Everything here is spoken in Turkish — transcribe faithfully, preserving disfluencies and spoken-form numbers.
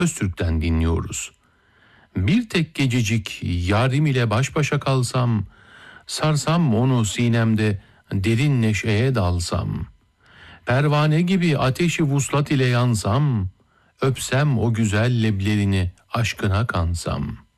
Öztürk'ten dinliyoruz. Bir tek gececik yarim ile baş başa kalsam, sarsam onu sinemde derin neşeye dalsam, pervane gibi ateşi vuslat ile yansam, öpsem o güzel leblerini aşkına kansam.